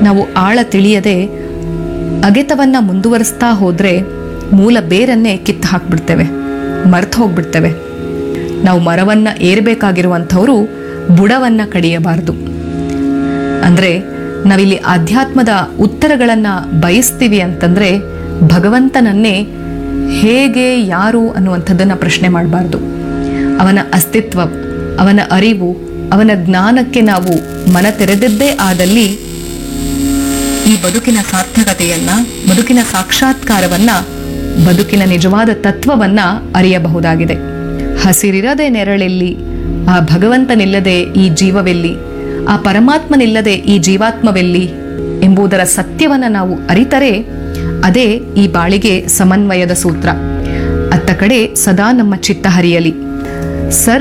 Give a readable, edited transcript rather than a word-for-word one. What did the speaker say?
ನಾವು ಆಳ ತಿಳಿಯದೆ ಅಗೆತವನ್ನ ಮುಂದುವರಿಸ್ತಾ ಹೋದ್ರೆ ಮೂಲ ಬೇರನ್ನೇ ಕಿತ್ತು ಹಾಕ್ಬಿಡ್ತೇವೆ, ಮರ್ತು ಹೋಗ್ಬಿಡ್ತೇವೆ. ನಾವು ಮರವನ್ನ ಏರಬೇಕಾಗಿರುವಂಥವರು ಬುಡವನ್ನ ಕಡಿಯಬಾರದು. ಅಂದ್ರೆ ನಾವಿಲ್ಲಿ ಆಧ್ಯಾತ್ಮದ ಉತ್ತರಗಳನ್ನ ಬಯಸ್ತೀವಿ ಅಂತಂದ್ರೆ ಭಗವಂತನನ್ನೇ ಹೇಗೆ, ಯಾರು ಅನ್ನುವಂಥದ್ದನ್ನ ಪ್ರಶ್ನೆ ಮಾಡಬಾರ್ದು. ಅವನ ಅಸ್ತಿತ್ವ, ಅವನ ಅರಿವು, ಅವನ ಜ್ಞಾನಕ್ಕೆ ನಾವು ಮನ ತೆರೆದಿದ್ದೇ ಆದಲ್ಲಿ ಈ ಬದುಕಿನ ಸಾರ್ಥಕತೆಯನ್ನ, ಬದುಕಿನ ಸಾಕ್ಷಾತ್ಕಾರವನ್ನ, ಬದುಕಿನ ನಿಜವಾದ ತತ್ವವನ್ನ ಅರಿಯಬಹುದಾಗಿದೆ. ಹಸಿರಿರದೆ ನೆರಳೆಲ್ಲಿ, ಆ ಭಗವಂತನಿಲ್ಲದೆ ಈ ಜೀವವೆಲ್ಲಿ, ಆ ಪರಮಾತ್ಮನಿಲ್ಲದೆ ಈ ಜೀವಾತ್ಮವೆಲ್ಲಿ ಎಂಬುದರ ಸತ್ಯವನ್ನ ನಾವು ಅರಿತರೆ ಅದೇ ಈ ಬಾಳಿಗೆ ಸಮನ್ವಯದ ಸೂತ್ರ. ಅತ್ತ ಕಡೆ ಸದಾ ನಮ್ಮ ಚಿತ್ತ ಹರಿಯಲಿ. ಸರ್